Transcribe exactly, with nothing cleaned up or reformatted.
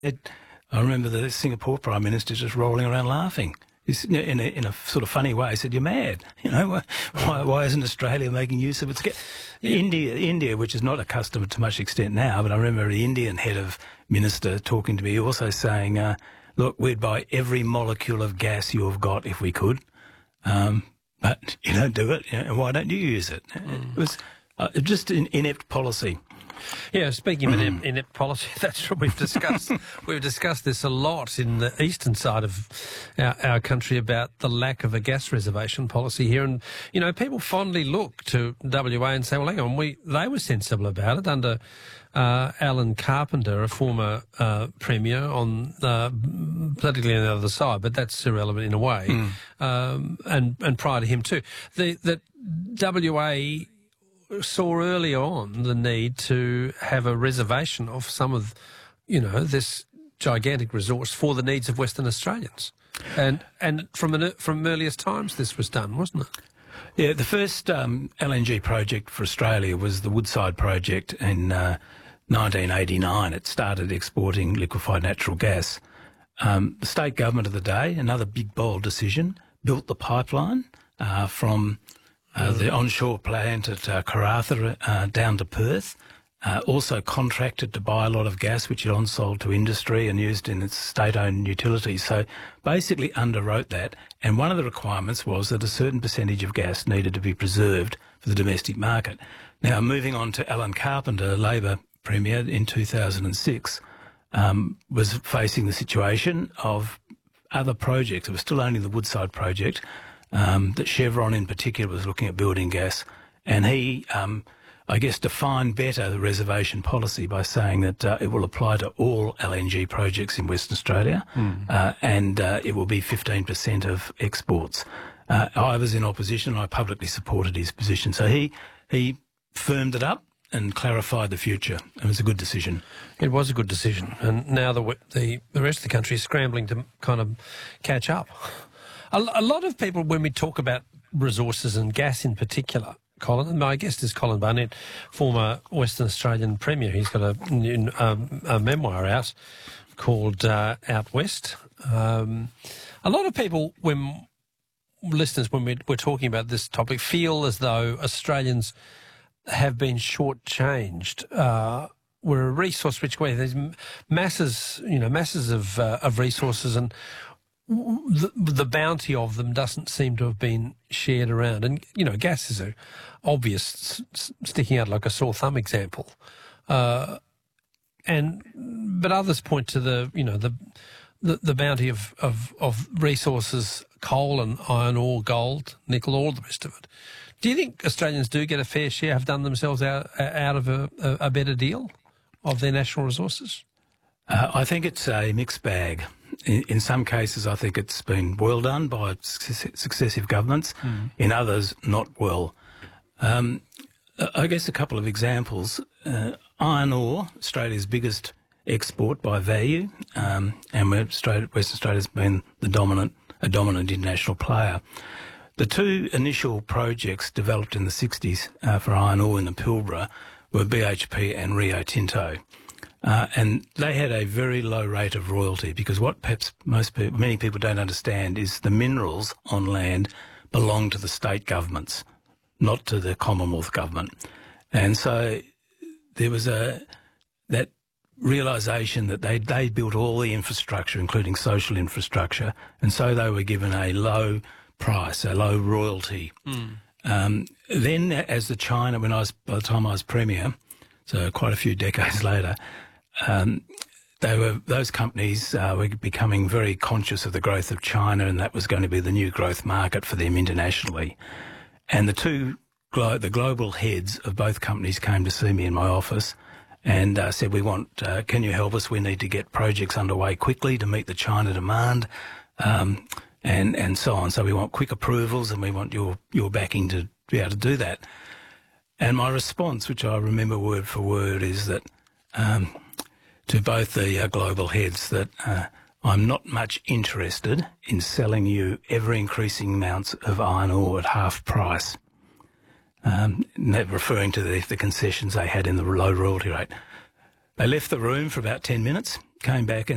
It, I remember the Singapore Prime Minister just rolling around laughing. He's, in, a, in a sort of funny way, he said, "You're mad. You know, why, why isn't Australia making use of its gas?" Yeah. India, India, which is not accustomed to much extent now, but I remember the Indian head of minister talking to me, also saying, uh, "Look, we'd buy every molecule of gas you have got if we could, um, but you don't do it. You know, why don't you use it?" Mm. It was uh, just an inept policy. Yeah, speaking of inept, inept policy, that's what we've discussed. We've discussed this a lot in the eastern side of our, our country about the lack of a gas reservation policy here. And, you know, people fondly look to W A and say, well, hang on, we, they were sensible about it under uh, Alan Carpenter, a former uh, Premier, on uh, politically on the other side, but that's irrelevant in a way, mm. um, and, and prior to him too. The, that W A saw early on the need to have a reservation of some of, you know, this gigantic resource for the needs of Western Australians. And and from an, from earliest times this was done, wasn't it? Yeah, the first um, L N G project for Australia was the Woodside project in uh, nineteen eighty-nine. It started exporting liquefied natural gas. Um, the state government of the day, another big, bold decision, built the pipeline uh, from Uh, the onshore plant at uh, Karratha uh, down to Perth, uh, also contracted to buy a lot of gas, which it on-sold to industry and used in its state-owned utilities. So basically underwrote that. And one of the requirements was that a certain percentage of gas needed to be preserved for the domestic market. Now, moving on to Alan Carpenter, Labor Premier in two thousand six, um, was facing the situation of other projects. It was still only the Woodside project, Um, that Chevron in particular was looking at building gas, and he, um, I guess, defined better the reservation policy by saying that uh, it will apply to all L N G projects in Western Australia, mm. uh, and uh, it will be fifteen percent of exports. Uh, I was in opposition. I publicly supported his position. So he, he firmed it up and clarified the future. It was a good decision. It was a good decision, and now the, the, the rest of the country is scrambling to kind of catch up. A lot of people, when we talk about resources and gas in particular, Colin, and my guest is Colin Barnett, former Western Australian Premier. He's got a, um, a memoir out called uh, Out West. Um, a lot of people, when listeners, when we're, we're talking about this topic, feel as though Australians have been shortchanged. Uh, we're a resource-rich way. There's masses, you know, masses of uh, of resources, and The, the bounty of them doesn't seem to have been shared around. And, you know, gas is a obvious s sticking out like a sore thumb example. Uh, and, but others point to the, you know, the, the, the bounty of, of, of resources, coal and iron ore, gold, nickel, all the rest of it. Do you think Australians do get a fair share, have done themselves out, out of a, a, a better deal of their national resources? Uh, I think it's a mixed bag. In, in some cases, I think it's been well done by successive governments. Mm. In others, not well. Um, I guess a couple of examples. Uh, iron ore, Australia's biggest export by value, um, and Australia, Western Australia's been the dominant, a dominant international player. The two initial projects developed in the sixties uh, for iron ore in the Pilbara were B H P and Rio Tinto. Uh, and they had a very low rate of royalty, because what perhaps most people, many people don't understand is the minerals on land belong to the state governments, not to the Commonwealth government. And so there was a that realisation that they they built all the infrastructure, including social infrastructure, and so they were given a low price, a low royalty. Mm. Um, then, as the China, when I was by the time I was Premier, so quite a few decades later. Um, they were those companies uh, were becoming very conscious of the growth of China, and that was going to be the new growth market for them internationally. And the two glo the global heads of both companies came to see me in my office and uh, said, "We want, uh, can you help us? We need to get projects underway quickly to meet the China demand, um, and and so on. So we want quick approvals, and we want your your backing to be able to do that." And my response, which I remember word for word, is that um, to both the uh, global heads that uh, I'm not much interested in selling you ever-increasing amounts of iron ore at half price, um, referring to the, the concessions they had in the low royalty rate. They left the room for about ten minutes, came back and